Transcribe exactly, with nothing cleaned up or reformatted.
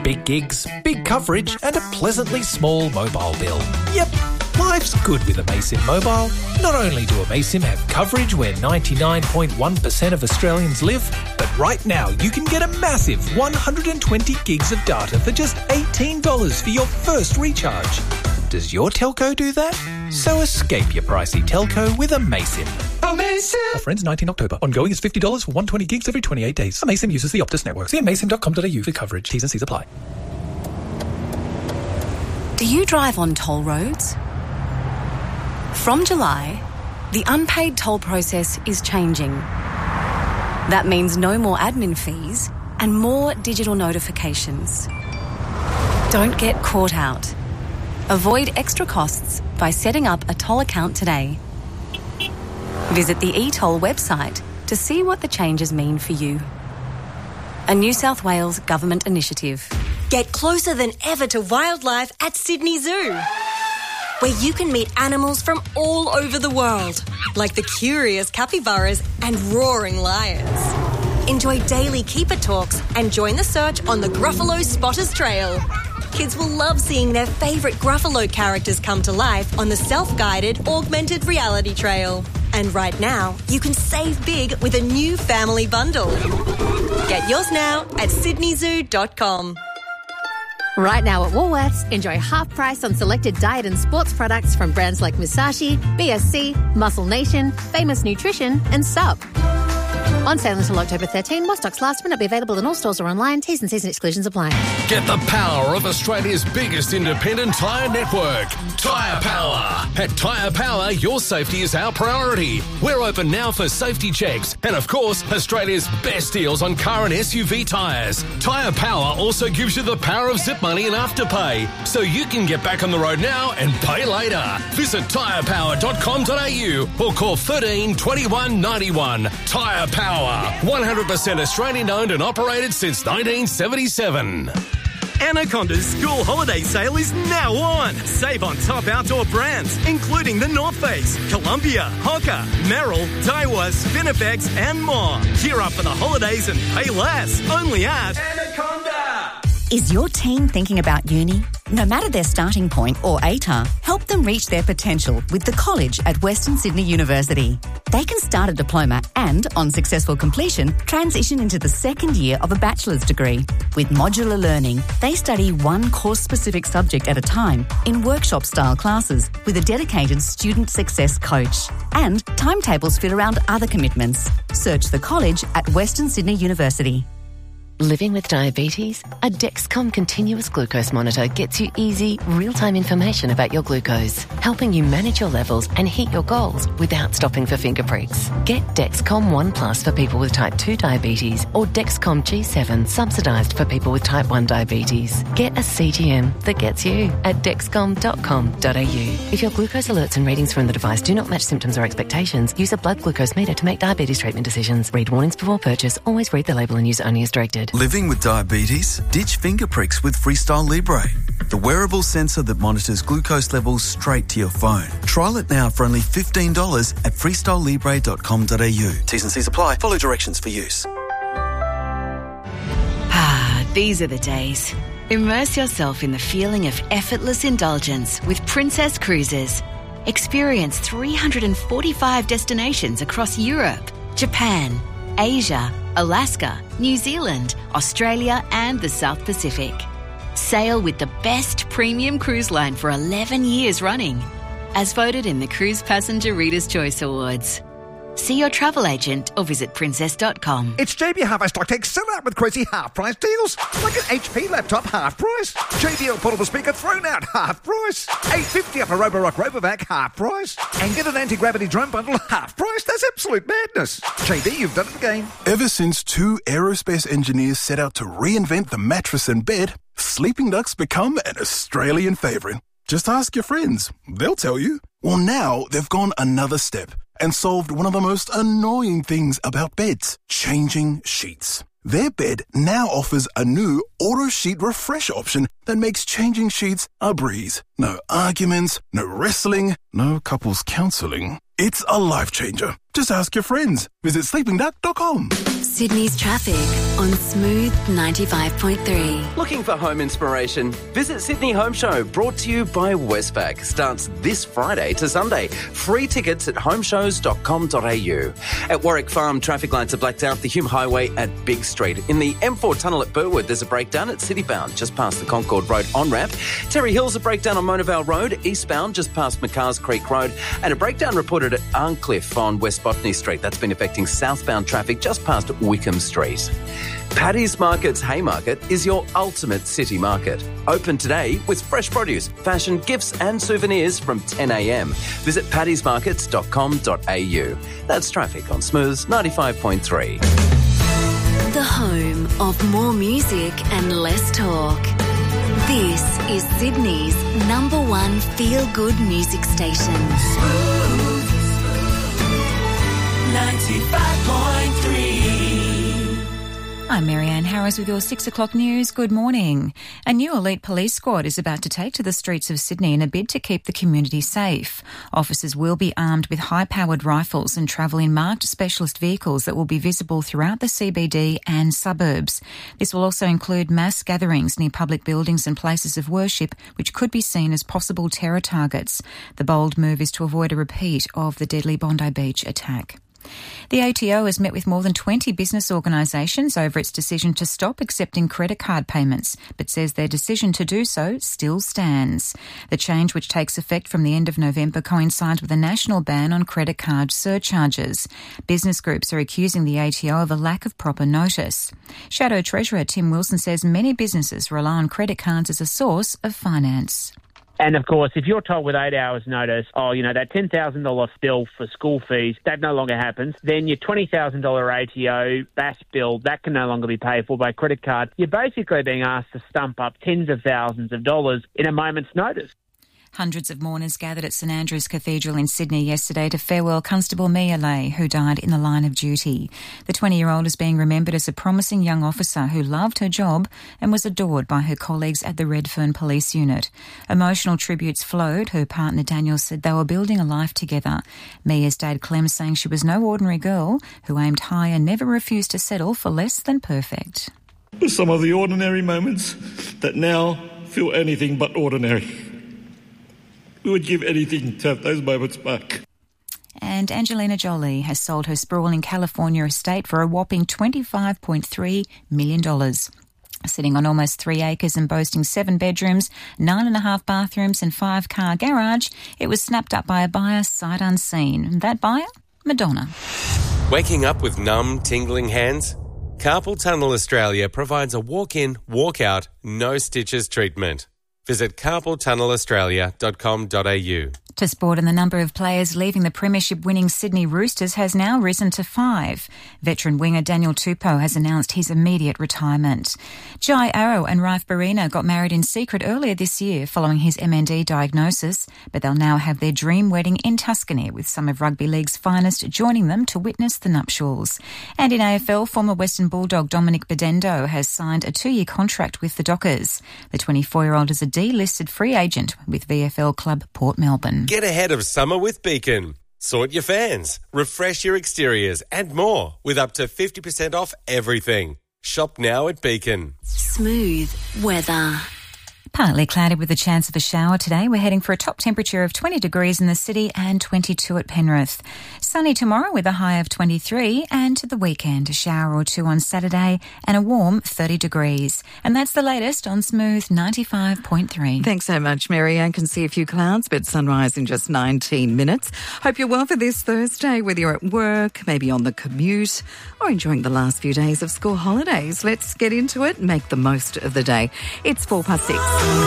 Big gigs, big coverage and a pleasantly small mobile bill. Yep, life's good with Amaysim Mobile. Not only do Amaysim have coverage where ninety-nine point one percent of Australians live, but right now you can get a massive one hundred twenty gigs of data for just eighteen dollars for your first recharge. Does your telco do that? So escape your pricey telco with Amaysim. Amaysim! Offer ends nineteenth October. Ongoing is fifty dollars for one hundred twenty gigs every twenty-eight days. Amaysim uses the Optus network. See amaysim dot com dot a u for coverage. T's and C's apply. Do you drive on toll roads? From July, the unpaid toll process is changing. That means no more admin fees and more digital notifications. Don't get caught out. Avoid extra costs by setting up a toll account today. Visit the eToll website to see what the changes mean for you. A New South Wales government initiative. Get closer than ever to wildlife at Sydney Zoo, where you can meet animals from all over the world, like the curious capybaras and roaring lions. Enjoy daily keeper talks and join the search on the Gruffalo Spotters Trail. Kids will love seeing their favourite Gruffalo characters come to life on the self-guided, augmented reality trail. And right now, you can save big with a new family bundle. Get yours now at sydney zoo dot com. Right now at Woolworths, enjoy half price on selected diet and sports products from brands like Musashi, B S C, Muscle Nation, Famous Nutrition and Sup. On sale until October thirteenth, while stocks last, may not be available in all stores or online. T's and C's and exclusions apply. Get the power of Australia's biggest independent tyre network, Tyre Power. At Tyre Power, your safety is our priority. We're open now for safety checks and, of course, Australia's best deals on car and S U V tyres. Tyre Power also gives you the power of zip money and afterpay, so you can get back on the road now and pay later. Visit tyre power dot com dot a u or call thirteen twenty-one ninety-one. Tyre Power. one hundred percent Australian owned and operated since nineteen seventy-seven. Anaconda's school holiday sale is now on. Save on top outdoor brands, including the North Face, Columbia, Hoka, Merrill, Daiwa, Spinifex, and more. Gear up for the holidays and pay less. Only at Anaconda. Is your teen thinking about uni? No matter their starting point or A T A R, help them reach their potential with the college at Western Sydney University. They can start a diploma and, on successful completion, transition into the second year of a bachelor's degree. With modular learning, they study one course-specific subject at a time in workshop-style classes with a dedicated student success coach. And timetables fit around other commitments. Search the college at Western Sydney University. Living with diabetes? A Dexcom continuous glucose monitor gets you easy, real-time information about your glucose, helping you manage your levels and hit your goals without stopping for finger pricks. Get Dexcom One Plus for people with type two diabetes or Dexcom G seven subsidised for people with type one diabetes. Get a C T M that gets you at dexcom dot com dot a u. If your glucose alerts and readings from the device do not match symptoms or expectations, use a blood glucose meter to make diabetes treatment decisions. Read warnings before purchase. Always read the label and use only as directed. Living with diabetes? Ditch finger pricks with Freestyle Libre, the wearable sensor that monitors glucose levels straight to your phone. Trial it now for only fifteen dollars at freestyle libre dot com dot a u. T's and C's apply. Follow directions for use. Ah, these are the days. Immerse yourself in the feeling of effortless indulgence with Princess Cruises. Experience three hundred forty-five destinations across Europe, Japan, Asia, Alaska, New Zealand, Australia and the South Pacific. Sail with the best premium cruise line for eleven years running, as voted in the Cruise Passenger Reader's Choice Awards. See your travel agent or visit princess dot com. It's J B L Half Stock Tech sell out with crazy half price deals. Like an H P laptop half price. J B L portable speaker thrown out half price. eight fifty up a Roborock Robovac half price. And get an anti-gravity drone bundle half price. That's absolute madness. J B, you've done it again. Ever since two aerospace engineers set out to reinvent the mattress and bed, Sleeping Duck's become an Australian favourite. Just ask your friends. They'll tell you. Well, now they've gone another step and solved one of the most annoying things about beds, changing sheets. Their bed now offers a new auto sheet refresh option that makes changing sheets a breeze. No arguments, no wrestling, no couples counselling. It's a life changer. Just ask your friends. Visit sleeping duck dot com. Sydney's traffic on Smooth ninety-five point three. Looking for home inspiration? Visit Sydney Home Show, brought to you by Westpac. Starts this Friday to Sunday. Free tickets at home shows dot com dot a u. At Warwick Farm, traffic lights are blacked out the Hume Highway at Big Street. In the M four tunnel at Burwood, there's a breakdown at Citybound, just past the Concord Road on-ramp. Terry Hill's a breakdown on Monavale Road, eastbound, just past McCars Creek Road. And a breakdown reported at Arncliffe on West Botany Street. That's been affecting southbound traffic just past Wickham Street. Paddy's Market's Haymarket is your ultimate city market. Open today with fresh produce, fashion, gifts and souvenirs from ten a m. Visit paddys markets dot com dot a u. That's traffic on Smooths ninety-five point three. The home of more music and less talk. This is Sydney's number one feel-good music station. Smooth ninety-five point three. I'm Marianne Harris with your six o'clock news. Good morning. A new elite police squad is about to take to the streets of Sydney in a bid to keep the community safe. Officers will be armed with high-powered rifles and travel in marked specialist vehicles that will be visible throughout the C B D and suburbs. This will also include mass gatherings near public buildings and places of worship, which could be seen as possible terror targets. The bold move is to avoid a repeat of the deadly Bondi Beach attack. The A T O has met with more than twenty business organisations over its decision to stop accepting credit card payments, but says their decision to do so still stands. The change, which takes effect from the end of November, coincides with a national ban on credit card surcharges. Business groups are accusing the A T O of a lack of proper notice. Shadow Treasurer Tim Wilson says many businesses rely on credit cards as a source of finance. And, of course, if you're told with eight hours' notice, oh, you know, that ten thousand dollars bill for school fees, that no longer happens, then your twenty thousand dollars A T O B A S bill, that can no longer be paid for by credit card. You're basically being asked to stump up tens of thousands of dollars in a moment's notice. Hundreds of mourners gathered at St Andrew's Cathedral in Sydney yesterday to farewell Constable Mia Lay, who died in the line of duty. The twenty-year-old is being remembered as a promising young officer who loved her job and was adored by her colleagues at the Redfern Police Unit. Emotional tributes flowed. Her partner Daniel said they were building a life together. Mia's dad Clem saying she was no ordinary girl who aimed high and never refused to settle for less than perfect. Some of the ordinary moments that now feel anything but ordinary. We would give anything to have those moments back. And Angelina Jolie has sold her sprawling California estate for a whopping twenty-five point three million dollars. Sitting on almost three acres and boasting seven bedrooms, nine and a half bathrooms and five-car garage, it was snapped up by a buyer sight unseen. And that buyer? Madonna. Waking up with numb, tingling hands? Carpal Tunnel Australia provides a walk-in, walk-out, no stitches treatment. Visit carpal tunnel australia dot com dot a u. To sport, and the number of players leaving the premiership-winning Sydney Roosters has now risen to five. Veteran winger Daniel Tupou has announced his immediate retirement. Jai Arrow and Raif Barina got married in secret earlier this year following his M N D diagnosis, but they'll now have their dream wedding in Tuscany with some of rugby league's finest joining them to witness the nuptials. And in A F L, former Western Bulldog Dominic Bedendo has signed a two-year contract with the Dockers. The twenty-four-year-old is a delisted free agent with V F L club Port Melbourne. Get ahead of summer with Beacon. Sort your fans, refresh your exteriors and more with up to fifty percent off everything. Shop now at Beacon. Smooth weather. Partly cloudy with a chance of a shower today. We're heading for a top temperature of twenty degrees in the city and twenty-two at Penrith. Sunny tomorrow with a high of twenty-three, and to the weekend a shower or two on Saturday and a warm thirty degrees. And that's the latest on Smooth ninety-five point three. Thanks so much, Marianne. Can see a few clouds, but sunrise in just nineteen minutes. Hope you're well for this Thursday, whether you're at work, maybe on the commute, or enjoying the last few days of school holidays. Let's get into it and make the most of the day. It's four past six.